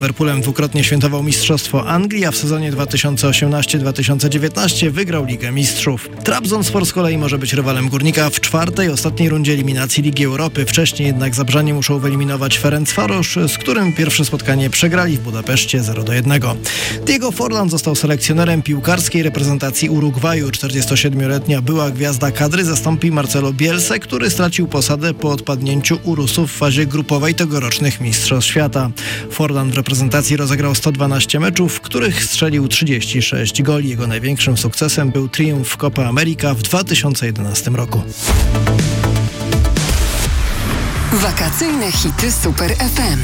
Liverpoolem dwukrotnie świętował Mistrzostwo Anglii, a w sezonie 2018-2019 wygrał Ligę Mistrzów. Trabzonspor z kolei może być rywalem Górnika w czwartej, ostatniej rundzie eliminacji Ligi Europy. Wcześniej jednak Zabrzanie muszą wyeliminować Ferencvaros, z którym pierwsze spotkanie przegrali w Budapeszcie 0-1. Diego Forlán został selekcjonerem piłkarskiej reprezentacji Urugwaju. 47-letnia była gwiazda kadry zastąpi Marcelo Bielsę, który stracił posadę po odpadnięciu Urusów w fazie grupowej tegorocznych Mistrzostw Świata. Forlán w reprezentacji rozegrał 112 meczów, w których strzelił 36 goli. Jego największym sukcesem był triumf w Copa America w 2011 roku. Wakacyjne hity Super FM.